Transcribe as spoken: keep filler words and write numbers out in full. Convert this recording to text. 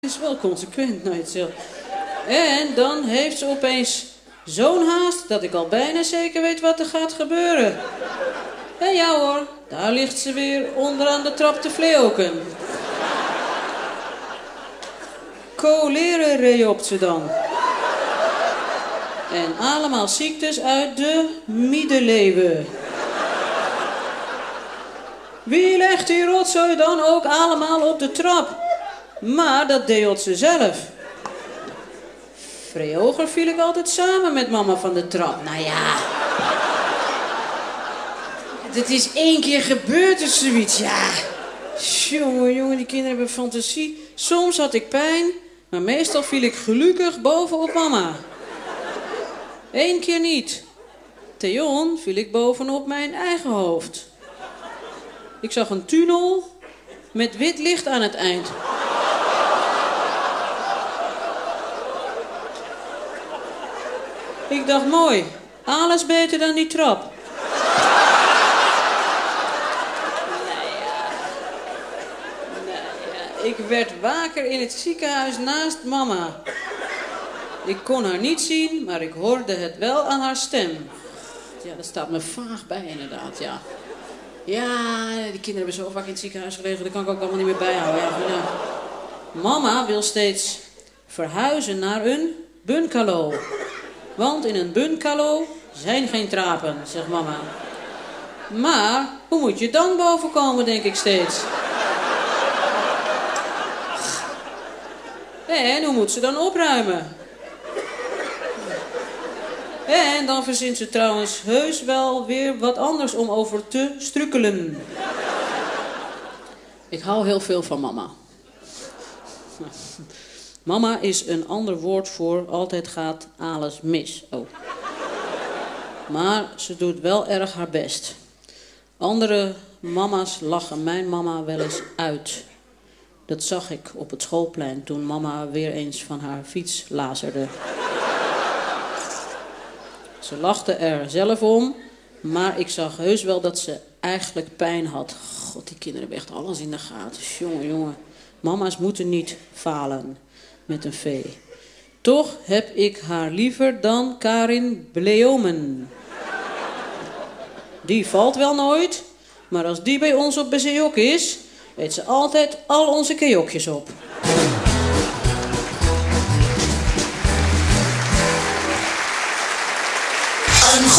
is wel consequent naar jezelf. En dan heeft ze opeens zo'n haast dat ik al bijna zeker weet wat er gaat gebeuren. En ja hoor, daar ligt ze weer onderaan de trap te vleeuwen. Cholera reopt ze dan. En allemaal ziektes uit de middeleeuwen. Wie legt die rotzooi dan ook allemaal op de trap? Maar dat deed ze zelf. Vroeger viel ik altijd samen met mama van de trap. Nou ja. Het is één keer gebeurd of zoiets, ja. Jongen, jongen, die kinderen hebben fantasie. Soms had ik pijn, maar meestal viel ik gelukkig bovenop mama. Eén keer niet. Theon viel ik bovenop mijn eigen hoofd. Ik zag een tunnel met wit licht aan het eind. Ik dacht, mooi, alles beter dan die trap. Nee, ja. Nee, ja. Ik werd waker in het ziekenhuis naast mama. Ik kon haar niet zien, maar ik hoorde het wel aan haar stem. Ja, dat staat me vaag bij inderdaad, ja. Ja, die kinderen hebben zo vaak in het ziekenhuis gelegen, dat kan ik ook allemaal niet meer bijhouden. Ja, ja. Mama wil steeds verhuizen naar een bungalow. Want in een bungalow zijn geen trappen, zegt mama. Maar hoe moet je dan boven komen, denk ik steeds. En hoe moet ze dan opruimen? En dan verzint ze trouwens heus wel weer wat anders om over te strukkelen. Ik hou heel veel van mama. Mama is een ander woord voor altijd gaat alles mis. Oh. Maar ze doet wel erg haar best. Andere mama's lachen mijn mama wel eens uit. Dat zag ik op het schoolplein toen mama weer eens van haar fiets lazerde. Ze lachte er zelf om, maar ik zag heus wel dat ze eigenlijk pijn had. God, die kinderen hebben echt alles in de gaten. Jongen, jongen. Mama's moeten niet falen met een V. Toch heb ik haar liever dan Karin Bleomen. Die valt wel nooit, maar als die bij ons op bezoek is, eet ze altijd al onze keokjes op.